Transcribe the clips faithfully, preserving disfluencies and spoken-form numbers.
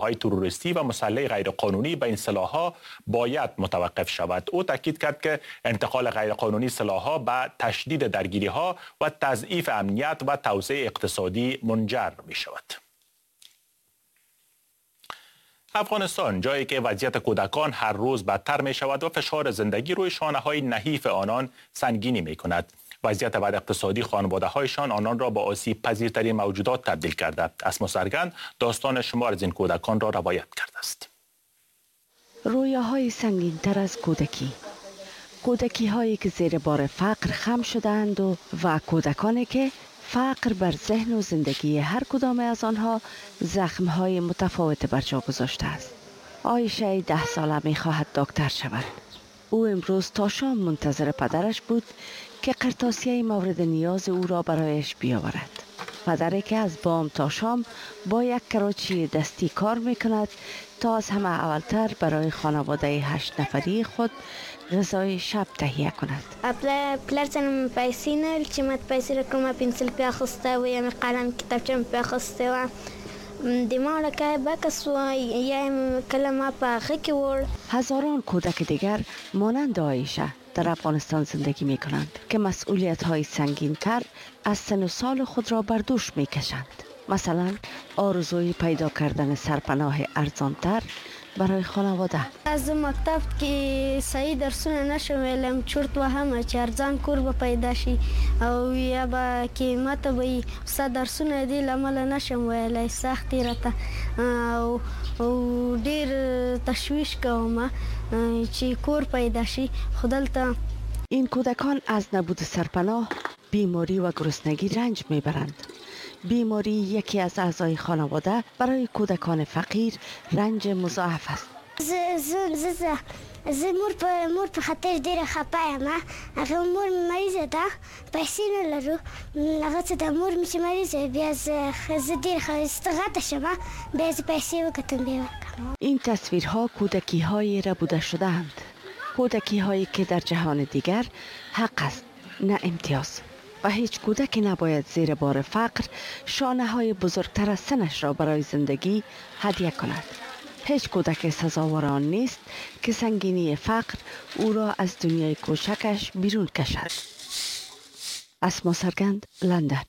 گروه‌های تروریستی و مسلح غیرقانونی به این سلاح‌ها باید متوقف شود. او تاکید کرد که انتقال غیرقانونی سلاح‌ها به تشدید درگیری‌ها و تضعیف امنیت و توسعه اقتصادی منجر می‌شود. افغانستان جایی که وضعیت کودکان هر روز بدتر می شود و فشار زندگی روی شانه های نحیف آنان سنگینی می کند. وضعیت بد اقتصادی خانواده هایشان آنان را با آسیب پذیرترین موجودات تبدیل کرده. اسما سرگند داستان شمار از این کودکان را روایت کرده است. رویاهای سنگین تر از کودکی، کودکی هایی که زیر بار فقر خم شدند و و کودکانی که فقر بر ذهن و زندگی هر کدام از آنها زخم‌های متفاوت بر جا گذاشته است. عایشه ده ساله می خواهد دکتر شود. او امروز تا شام منتظر پدرش بود که قرطاسیه مورد نیاز او را برایش بیاورد. پدری که از بام تا شام با یک کراچی دستی کار می کند تا از همه اولتر برای خانواده هشت نفری خود غذای شب تهیه کند. پلر زنم پیسې نه چې ماته پیسې راکړم، پنسل پې اخیستی و یا مې قلم کتابچه مې پې اخیستی و، د ما ډکه بکس و یا مې کله ما په هغه کې وړ. هزاران کودک دیگر مانند عایشه در افغانستان زندگی می کنند که مسئولیت های سنگین تر از سن و سال خود را بر دوش می کشند. مثلا آرزوی پیدا کردن سرپناه ارزانتر برای خانواده. از مکتب که صحیح درسونه نشم ویلم چرت و همه چې ارزان کور به پیدا شي او یا به که ماته به استاد درسونه دی لامل نشم ویلی سختی راته او او ډیر تشویش کوم چې کور پیدا شي. خو دلته این کودکان از نبود سرپناه، بیماری و گرسنگی رنج میبرند. بیماری یکی از اعضای خانواده برای کودکان فقیر رنج مضاعف است. ز ز ز ز ز مور په مور په خاطر ډیره خپه یم. هغه مور مریضه ده، پیسې نه لرو. هغه څه د مور مې چې مریضه بیا زه زه ډېر ښایسته شم، بیا زه پیسې وکتم بیا ورکړم. این تصویرها کودکی های ربوده شده‌اند. کودکی هایی که در جهان دیگر حق است نه امتیاز. و هیچ کودکی نباید زیر بار فقر شانه های بزرگتر از سنش را برای زندگی هدیه کند. هیچ کودک سزاوار آن نیست که سنگینی فقر او را از دنیای کوچکش بیرون کشد. اسما سرگند، لندن.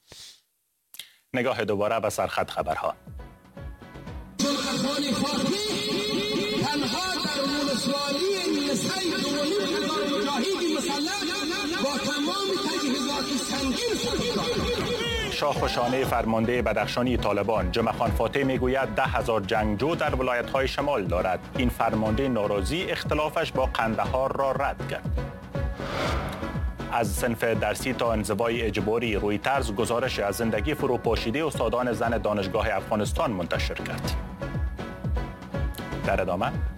نگاه دوباره به سرخط خبرها. شاخ و شانه فرمانده بدخشانی طالبان جمعه خان فاتح میگوید ده هزار جنگجو در ولایت‌های شمال دارد. این فرمانده ناراضی اختلافش با قندهار را رد کرد. از صنف درسی تا انزوای اجباری، رویترز گزارش از زندگی فروپاشیده استادان زن دانشگاه افغانستان منتشر کرد. در ادامه